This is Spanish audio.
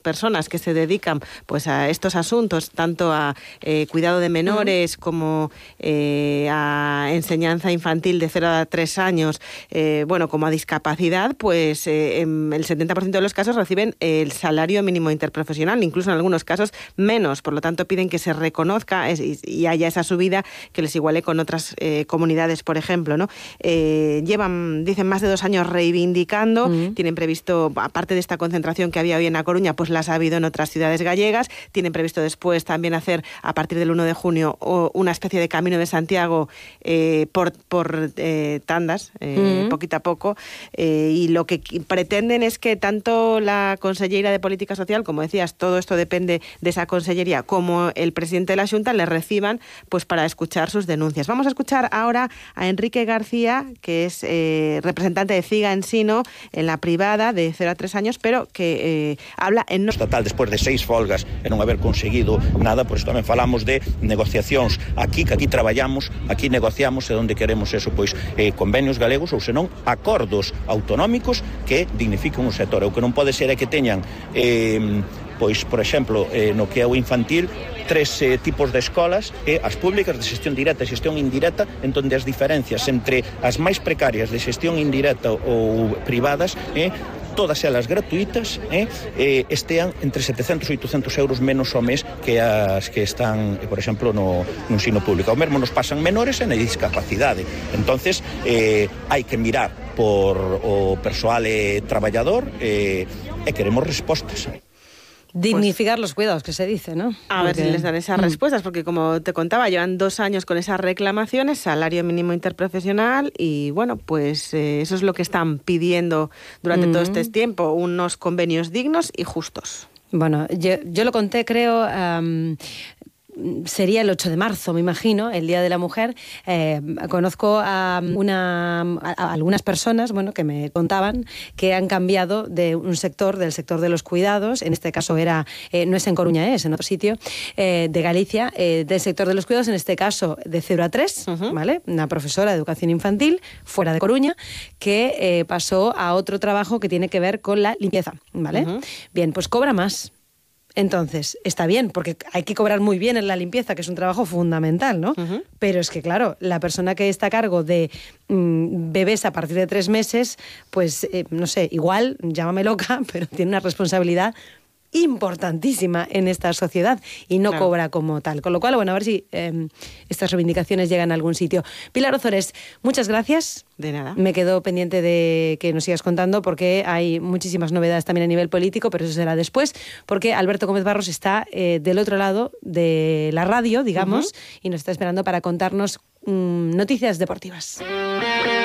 personas que se dedican pues a estos asuntos, tanto a cuidado de menores como a enseñanza infantil de 0 a 3 años, como a discapacidad, pues el 70% de los casos reciben el salario mínimo interprofesional, incluso en algunos casos menos. Por lo tanto, piden que se reconozca y haya esa subida que les iguale con otras comunidades, por ejemplo, ¿no? Llevan, dicen, más de 2 años reivindicando, tienen previsto, aparte de esta concentración que había hoy en A Coruña, pues las ha habido en otras ciudades gallegas, tienen previsto después también hacer, a partir del 1 de junio, una especie de Camino de Santiago por tandas, poquito a poco, y lo que pretenden es que tanto la Conselleira de Política Social, como decías, todo esto depende de esa consellería, como el presidente de la Xunta le reciban pues para escuchar sus denuncias. Vamos a escuchar ahora a Enrique García, que es representante de CIGA Ensino en la privada de 0 a 3 años, pero que habla en... Estatal, despois de 6 folgas e non haber conseguido nada, pois tamén falamos de negociacións aquí, que aquí traballamos, aquí negociamos e onde queremos eso, pois convenios galegos ou senón acordos autonómicos que dignifiquen o sector. O que non pode ser é que teñan pois, por exemplo, no que é o infantil, 3 tipos de escolas, as públicas de xestión directa e xestión indirecta, en donde as diferencias entre as máis precarias de xestión indirecta ou privadas, todas elas gratuitas, estean entre 700 e 800 euros menos ao mes que as que están, por exemplo, no ensino público. O mesmo nos pasan menores e na discapacidade. Entonces, hai que mirar por o persoal traballador e queremos respostas. Dignificar los cuidados, que se dice, ¿no? A ver si les dan esas respuestas, porque como te contaba, llevan 2 años con esas reclamaciones, salario mínimo interprofesional, y bueno, pues eso es lo que están pidiendo durante todo este tiempo, unos convenios dignos y justos. Bueno, yo lo conté, creo... sería el 8 de marzo, me imagino, el Día de la Mujer. Conozco a algunas personas, bueno, que me contaban que han cambiado de un sector, del sector de los cuidados, en este caso no es en Coruña, es en otro sitio de Galicia, del sector de los cuidados, en este caso de 0 a 3, ¿vale? Una profesora de educación infantil fuera de Coruña que pasó a otro trabajo que tiene que ver con la limpieza, ¿vale? Bien, pues cobra más. Entonces, está bien, porque hay que cobrar muy bien en la limpieza, que es un trabajo fundamental, ¿no? Pero es que, claro, la persona que está a cargo de bebés a partir de 3 meses, pues, no sé, igual, llámame loca, pero tiene una responsabilidad importantísima en esta sociedad y no cobra como tal. Con lo cual, bueno, a ver si estas reivindicaciones llegan a algún sitio. Pilar Ozores, muchas gracias. De nada. Me quedo pendiente de que nos sigas contando porque hay muchísimas novedades también a nivel político, pero eso será después, porque Alberto Gómez Barros está del otro lado de la radio, digamos, y nos está esperando para contarnos noticias deportivas.